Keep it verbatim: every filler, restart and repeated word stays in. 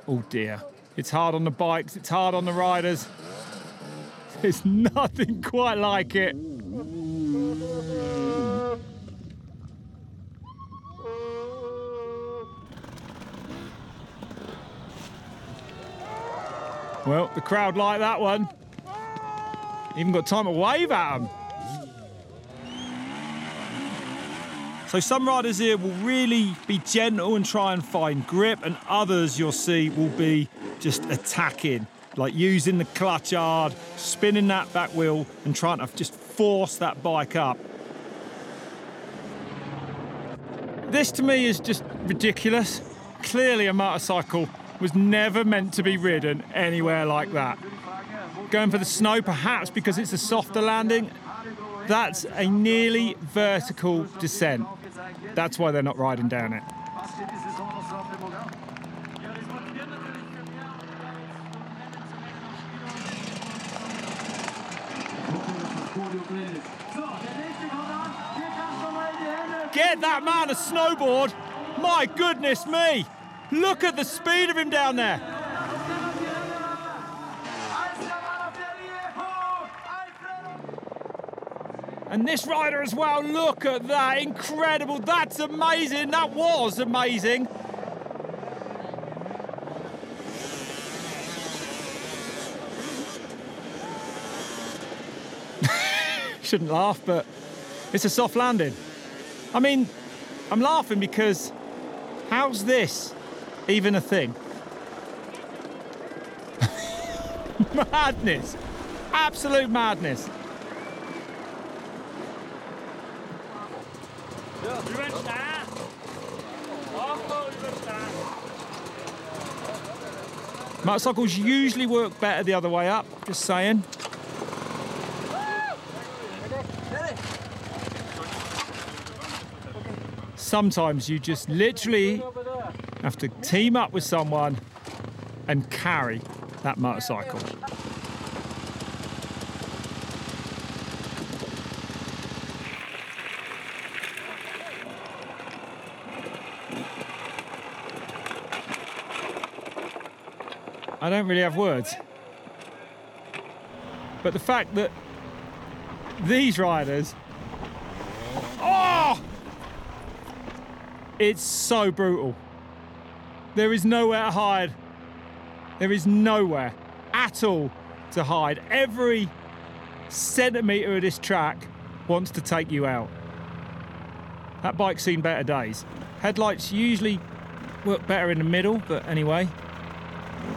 Oh dear. It's hard on the bikes, it's hard on the riders. There's nothing quite like it. Well, the crowd like that one. Even got time to wave at them. So some riders here will really be gentle and try and find grip, and others you'll see will be just attacking, like using the clutch hard, spinning that back wheel and trying to just force that bike up. This to me is just ridiculous. Clearly a motorcycle was never meant to be ridden anywhere like that. Going for the snow, perhaps because it's a softer landing, that's a nearly vertical descent. That's why they're not riding down it. Get that man a snowboard! My goodness me! Look at the speed of him down there! And this rider as well, look at that, incredible, that's amazing, that was amazing. Shouldn't laugh, but it's a soft landing. I mean, I'm laughing because how's this even a thing? Madness, absolute madness. Motorcycles usually work better the other way up, just saying. Sometimes you just literally have to team up with someone and carry that motorcycle. I don't really have words. But the fact that these riders, oh, it's so brutal. There is nowhere to hide. There is nowhere at all to hide. Every centimetre of this track wants to take you out. That bike's seen better days. Headlights usually work better in the middle, but anyway.